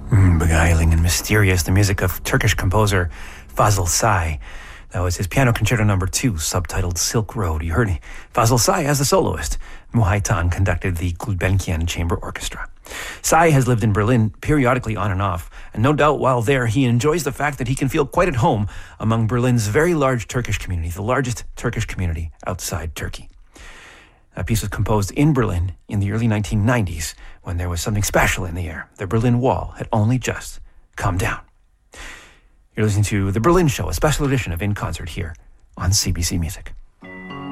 Beguiling and mysterious, the music of Turkish composer Fazıl Say. That was his Piano Concerto No. 2, subtitled Silk Road. You heard Fazıl Say as the soloist. Muhay Tan conducted the Gulbenkian Chamber Orchestra. Say has lived in Berlin periodically on and off, and no doubt while there he enjoys the fact that he can feel quite at home among Berlin's very large Turkish community, the largest Turkish community outside Turkey. That piece was composed in Berlin in the early 1990s when there was something special in the air. The Berlin Wall had only just come down. You're listening to The Berlin Show, a special edition of In Concert here on CBC Music.